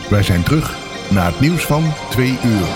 Wij zijn terug na het nieuws van 2 uur.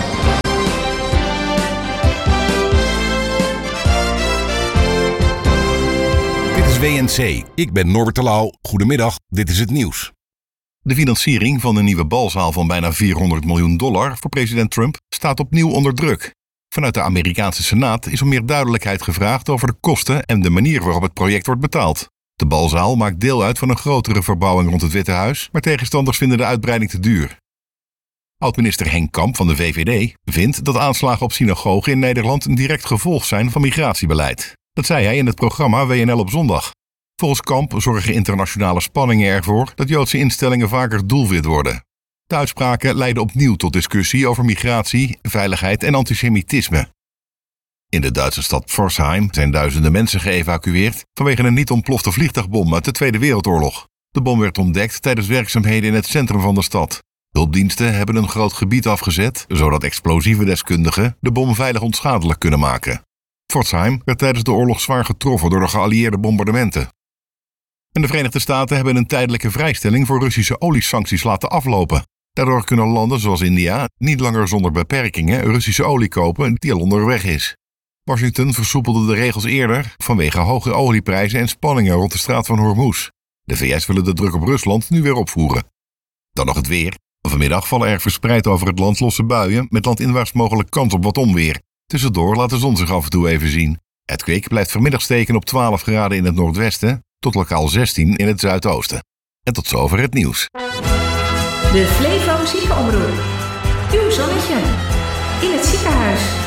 Dit is WNC. Ik ben Norbert de Lauw. Goedemiddag, dit is het nieuws. De financiering van een nieuwe balzaal van bijna $400 miljoen voor president Trump staat opnieuw onder druk. Vanuit de Amerikaanse Senaat is om meer duidelijkheid gevraagd over de kosten en de manier waarop het project wordt betaald. De balzaal maakt deel uit van een grotere verbouwing rond het Witte Huis, maar tegenstanders vinden de uitbreiding te duur. Oud-minister Henk Kamp van de VVD vindt dat aanslagen op synagogen in Nederland een direct gevolg zijn van migratiebeleid. Dat zei hij in het programma WNL op zondag. Volgens Kamp zorgen internationale spanningen ervoor dat Joodse instellingen vaker doelwit worden. De uitspraken leiden opnieuw tot discussie over migratie, veiligheid en antisemitisme. In de Duitse stad Pforzheim zijn duizenden mensen geëvacueerd vanwege een niet ontplofte vliegtuigbom uit de Tweede Wereldoorlog. De bom werd ontdekt tijdens werkzaamheden in het centrum van de stad. Hulpdiensten hebben een groot gebied afgezet, zodat explosieve deskundigen de bom veilig onschadelijk kunnen maken. Pforzheim werd tijdens de oorlog zwaar getroffen door de geallieerde bombardementen. En de Verenigde Staten hebben een tijdelijke vrijstelling voor Russische oliesancties laten aflopen. Daardoor kunnen landen zoals India niet langer zonder beperkingen Russische olie kopen die al onderweg is. Washington versoepelde de regels eerder vanwege hoge olieprijzen en spanningen rond de straat van Hormuz. De VS willen de druk op Rusland nu weer opvoeren. Dan nog het weer. Vanmiddag vallen er verspreid over het land losse buien met landinwaarts mogelijk kans op wat onweer. Tussendoor laat de zon zich af en toe even zien. Het kwik blijft vanmiddag steken op 12 graden in het noordwesten tot lokaal 16 in het zuidoosten. En tot zover het nieuws. De Flevo Ziekenomroep. Uw zonnetje. In het ziekenhuis.